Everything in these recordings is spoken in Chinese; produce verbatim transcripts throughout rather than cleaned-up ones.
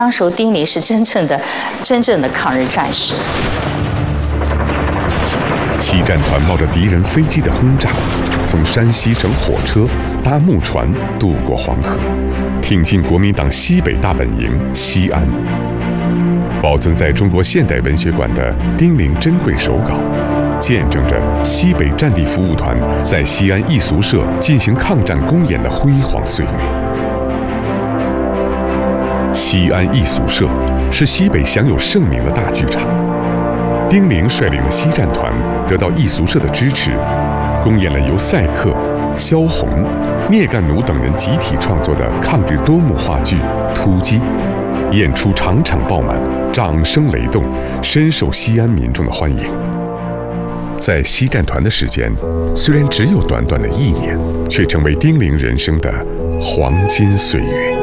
当时候丁玲是真正的、真正的抗日战士。 西战团冒着敌人飞机的轰炸，从山西乘火车、搭木船渡过黄河，挺进国民党西北大本营西安。保存在中国现代文学馆的丁玲珍贵手稿，见证着西北战地服务团在西安艺俗社进行抗战公演的辉煌岁月。西安艺俗社是西北享有盛名的大剧场。丁玲率领的西战团得到艺俗社的支持，公演了由赛克、萧红、聂干弩等人集体创作的抗日多幕话剧《突击》，演出场场爆满，掌声雷动，深受西安民众的欢迎。在西战团的时间虽然只有短短的一年，却成为丁玲人生的黄金岁月。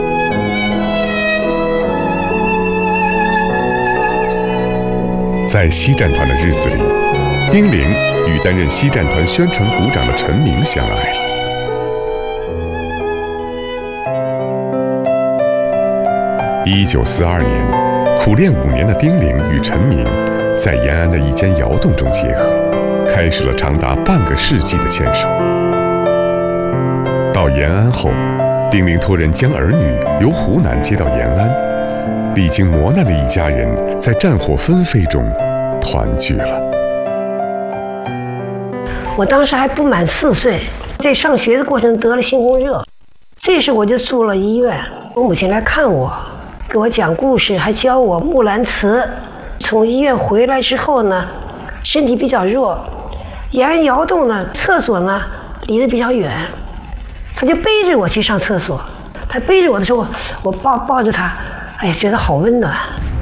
在西战团的日子里，丁玲与担任西战团宣传股长的陈明相爱了。一九四二年，苦练五年的丁玲与陈明在延安的一间窑洞中结合，开始了长达半个世纪的牵手。到延安后，丁玲托人将儿女由湖南接到延安，历经磨难的一家人在战火纷飞中团聚了。 我当时还不满四岁，在上学的过程得了猩红热，这时我就住了医院。我母亲来看我，给我讲故事，还教我《木兰辞》。从医院回来之后呢，身体比较弱，延安窑洞呢，厕所呢离得比较远，他就背着我去上厕所。他背着我的时候，我抱抱着他，哎呀，觉得好温暖。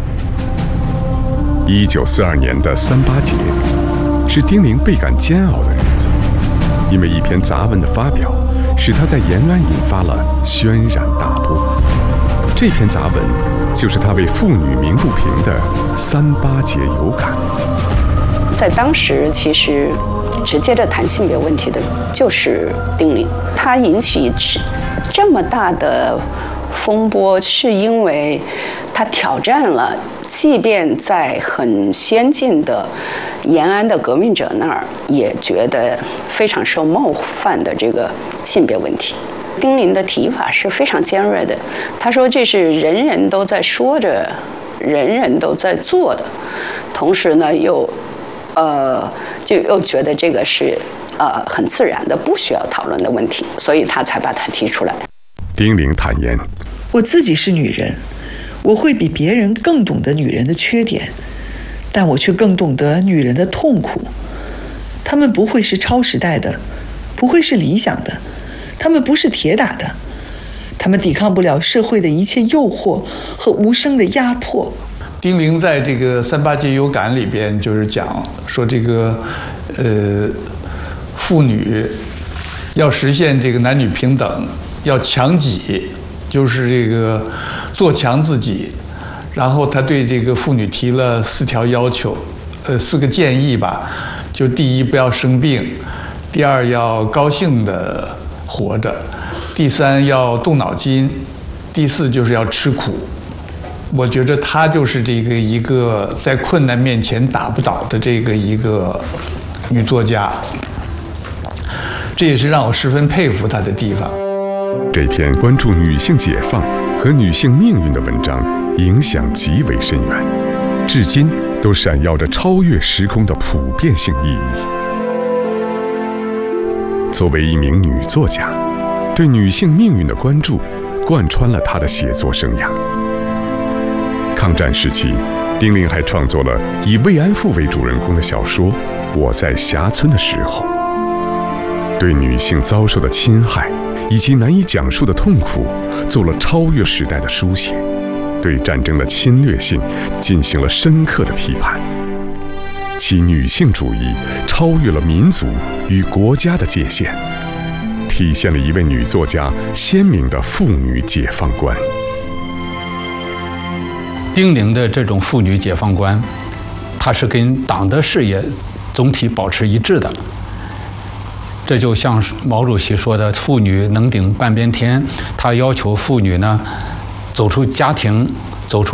一九四二年的三八节是丁玲倍感煎熬的日子，因为一篇杂文的发表，使他在延安引发了轩然大波。这篇杂文就是他为妇女鸣不平的三八节有感。 在当时，其实直接的谈性别问题的就是丁玲，她引起这么大的风波，是因为她挑战了，即便在很先进的延安的革命者那儿，也觉得非常受冒犯的这个性别问题。丁玲的提法是非常尖锐的，他说这是人人都在说着，人人都在做的，同时呢又，呃，就又觉得这个是呃很自然的，不需要讨论的问题，所以他才把它提出来。 丁玲坦言， 我自己是女人，我会比别人更懂得女人的缺点，但我却更懂得女人的痛苦。她们不会是超时代的，不会是理想的，她们不是铁打的，她们抵抗不了社会的一切诱惑和无声的压迫。 丁玲在这个三八节有感里边就是讲说，这个呃妇女要实现这个男女平等，要强己，就是这个做强自己。然后他对这个妇女提了四条要求，呃四个建议吧，就第一不要生病，第二要高兴的活着，第三要动脑筋，第四就是要吃苦。我觉得她就是这个一个在困难面前打不倒的这个一个女作家，这也是让我十分佩服她的地方。 这篇关注女性解放和女性命运的文章影响极为深远，至今都闪耀着超越时空的普遍性意义。作为一名女作家，对女性命运的关注贯穿了她的写作生涯。抗战时期，丁玲还创作了以慰安妇为主人公的小说《我在峡村的时候》，对女性遭受的侵害以及难以讲述的痛苦做了超越时代的书写，对战争的侵略性进行了深刻的批判。其女性主义超越了民族与国家的界限，体现了一位女作家鲜明的妇女解放观。 丁玲的这种妇女解放观，它是跟党的事业总体保持一致的。这就像毛主席说的“妇女能顶半边天”，他要求妇女呢走出家庭，